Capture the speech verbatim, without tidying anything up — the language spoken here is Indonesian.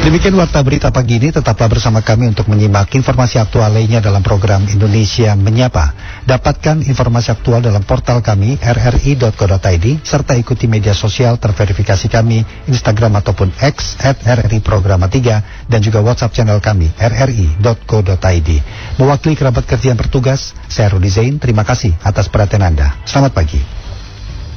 Demikian Warta Berita Pagi ini, tetaplah bersama kami untuk menyimak informasi aktual lainnya dalam program Indonesia Menyapa. Dapatkan informasi aktual dalam portal kami r r i dot co dot i d serta ikuti media sosial terverifikasi kami Instagram ataupun X at r r i programa tiga dan juga WhatsApp channel kami r r i dot co dot i d. Mewakili kerabat kerja yang bertugas, saya Rudi Zain, terima kasih atas perhatian Anda. Selamat pagi.